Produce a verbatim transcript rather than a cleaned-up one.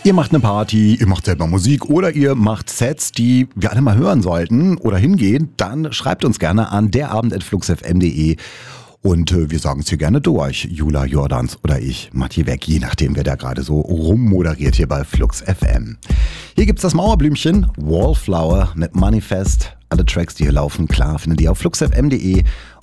Ihr macht eine Party, ihr macht selber Musik oder ihr macht Sets, die wir alle mal hören sollten oder hingehen, dann schreibt uns gerne an derabend at fluxfm punkt de und äh, wir sagen es hier gerne durch. Jula Jordans oder ich, Matti Weg, je nachdem wer da gerade so rummoderiert hier bei Flux F M. Hier gibt's das Mauerblümchen, Wallflower mit Manifest. Alle Tracks, die hier laufen, klar, findet ihr auf fluxfm punkt de